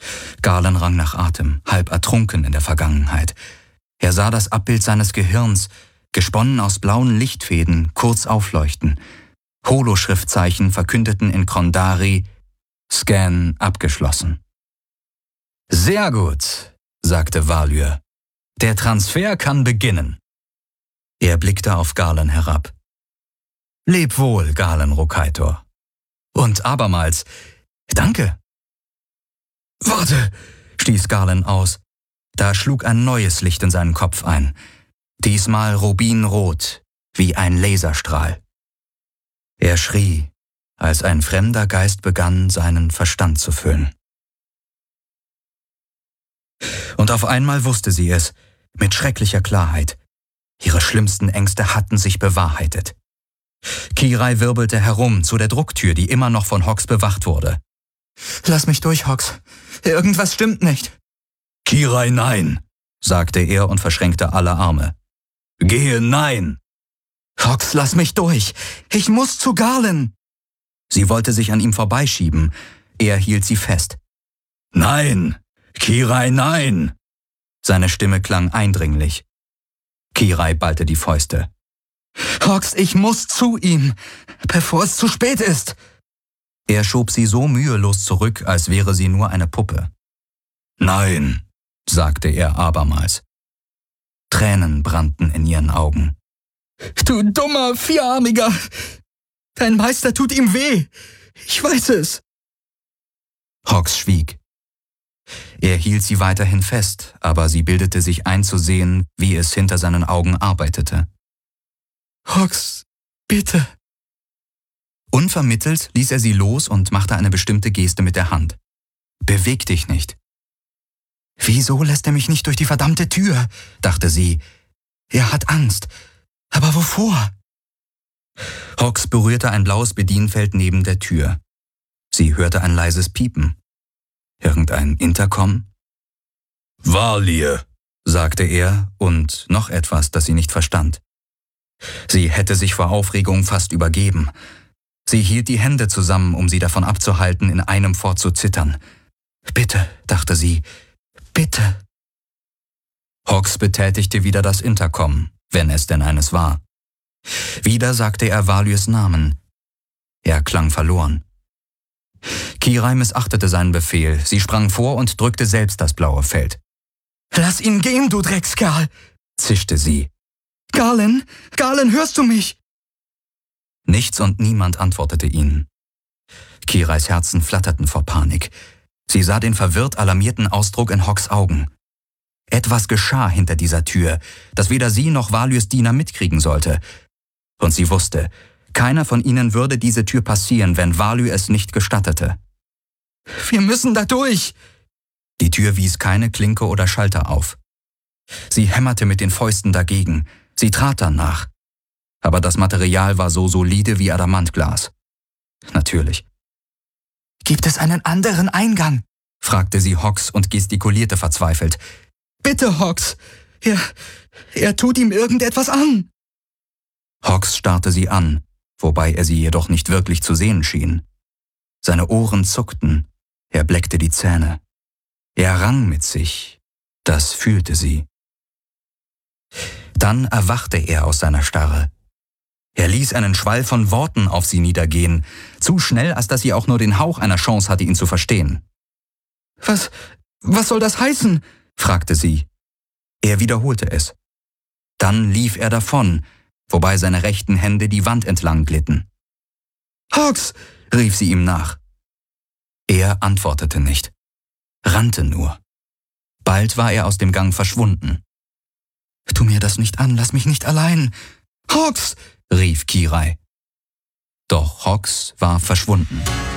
Galen rang nach Atem, halb ertrunken in der Vergangenheit. Er sah das Abbild seines Gehirns, gesponnen aus blauen Lichtfäden, kurz aufleuchten. Holoschriftzeichen verkündeten in Krondari: Scan abgeschlossen. »Sehr gut«, sagte Valyr. »Der Transfer kann beginnen.« Er blickte auf Galen herab. »Leb wohl, Galen Rokaitor.« Und abermals: »Danke.« »Warte«, stieß Galen aus. Da schlug ein neues Licht in seinen Kopf ein. Diesmal rubinrot, wie ein Laserstrahl. Er schrie, als ein fremder Geist begann, seinen Verstand zu füllen. Und auf einmal wusste sie es, mit schrecklicher Klarheit. Ihre schlimmsten Ängste hatten sich bewahrheitet. Kirai wirbelte herum zu der Drucktür, die immer noch von Hox bewacht wurde. »Lass mich durch, Hox. Irgendwas stimmt nicht.« »Kirai, nein«, sagte er und verschränkte alle Arme. »Gehe, nein!« »Hox, lass mich durch. Ich muss zu Galen.« Sie wollte sich an ihm vorbeischieben. Er hielt sie fest. »Nein! Kirai, nein!« Seine Stimme klang eindringlich. Kirai ballte die Fäuste. »Hox, ich muss zu ihm, bevor es zu spät ist!« Er schob sie so mühelos zurück, als wäre sie nur eine Puppe. »Nein«, sagte er abermals. Tränen brannten in ihren Augen. »Du dummer Vierarmiger! Dein Meister tut ihm weh! Ich weiß es!« Hox schwieg. Er hielt sie weiterhin fest, aber sie bildete sich ein zu sehen, wie es hinter seinen Augen arbeitete. »Hox, bitte!« Unvermittelt ließ er sie los und machte eine bestimmte Geste mit der Hand. »Beweg dich nicht.« »Wieso lässt er mich nicht durch die verdammte Tür?«, dachte sie. »Er hat Angst. Aber wovor?« Hox berührte ein blaues Bedienfeld neben der Tür. Sie hörte ein leises Piepen. Irgendein Intercom? »Valyr«, sagte er, und noch etwas, das sie nicht verstand. Sie hätte sich vor Aufregung fast übergeben. Sie hielt die Hände zusammen, um sie davon abzuhalten, in einem fort zu zittern. »Bitte«, dachte sie, »bitte.« Hox betätigte wieder das Intercom, wenn es denn eines war. Wieder sagte er Valyrs Namen. Er klang verloren. Kirai missachtete seinen Befehl. Sie sprang vor und drückte selbst das blaue Feld. »Lass ihn gehen, du Dreckskerl«, zischte sie. »Galen, Galen, hörst du mich?« Nichts und niemand antwortete ihnen. Kirais Herzen flatterten vor Panik. Sie sah den verwirrt alarmierten Ausdruck in Hox Augen. Etwas geschah hinter dieser Tür, das weder sie noch Valyrs Diener mitkriegen sollte. Und sie wusste, keiner von ihnen würde diese Tür passieren, wenn Valyr es nicht gestattete. »Wir müssen da durch!« Die Tür wies keine Klinke oder Schalter auf. Sie hämmerte mit den Fäusten dagegen. Sie trat danach. Aber das Material war so solide wie Adamantglas. Natürlich. »Gibt es einen anderen Eingang?«, fragte sie Hox und gestikulierte verzweifelt. »Bitte, Hox! Er tut ihm irgendetwas an!« Hox starrte sie an, wobei er sie jedoch nicht wirklich zu sehen schien. Seine Ohren zuckten, er bleckte die Zähne. Er rang mit sich, das fühlte sie. Dann erwachte er aus seiner Starre. Er ließ einen Schwall von Worten auf sie niedergehen, zu schnell, als dass sie auch nur den Hauch einer Chance hatte, ihn zu verstehen. Was soll das heißen?«, fragte sie. Er wiederholte es. Dann lief er davon, wobei seine rechten Hände die Wand entlang glitten. »Hox«, rief sie ihm nach. Er antwortete nicht, rannte nur. Bald war er aus dem Gang verschwunden. »Tu mir das nicht an, lass mich nicht allein!« »Hox«, rief Kirai. Doch Hox war verschwunden.